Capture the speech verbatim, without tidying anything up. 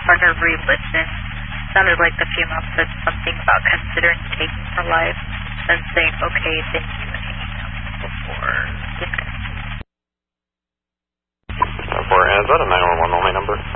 partner re-listen. Sounded like the female said something about considering taking her life, then saying, okay, thank you, and hanging up before disconnecting. For, is that a nine one one only number?